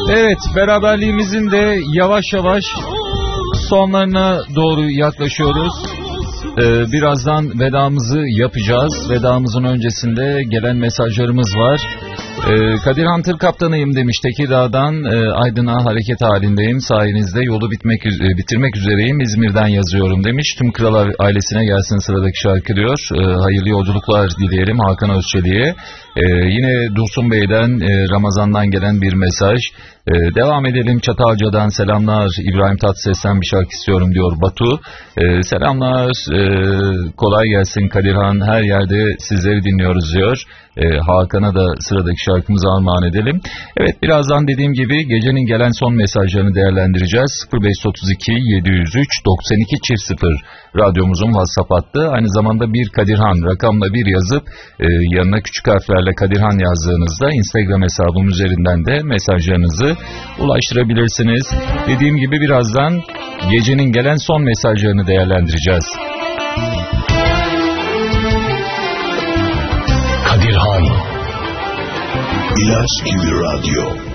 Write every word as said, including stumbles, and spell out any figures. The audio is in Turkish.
Evet, beraberliğimizin de yavaş yavaş sonlarına doğru yaklaşıyoruz. Ee, birazdan vedamızı yapacağız. Vedamızın öncesinde gelen mesajlarımız var. Ee, Kadirhan Tır Kaptanıyım demiş Tekirdağ'dan, e, Aydın'a hareket halindeyim. Sayenizde yolu bitmek e, bitirmek üzereyim. İzmir'den yazıyorum demiş. Tüm Kral ailesine gelsin sıradaki şarkı diyor. E, hayırlı yolculuklar dileyelim Hakan Özçelik'e. E, yine Dursun Bey'den, e, Ramazan'dan gelen bir mesaj. E, devam edelim. Çatalca'dan selamlar. İbrahim Tatlıses'ten bir şarkı istiyorum diyor Batu. E, selamlar. E, kolay gelsin Kadirhan. Her yerde sizleri dinliyoruz diyor. E, Hakan'a da sıradaki şarkımızı armağan edelim. Evet, birazdan dediğim gibi gecenin gelen son mesajlarını değerlendireceğiz. sıfır beş otuz iki yedi yüz üç doksan iki çift sıfır radyomuzun WhatsApp hattı. Aynı zamanda bir Kadirhan rakamla bir yazıp e, yanına küçük harflerle Kadirhan yazdığınızda Instagram hesabım üzerinden de mesajlarınızı ulaştırabilirsiniz. Dediğim gibi birazdan gecenin gelen son mesajlarını değerlendireceğiz. Kadirhan İlaç gibi radyo.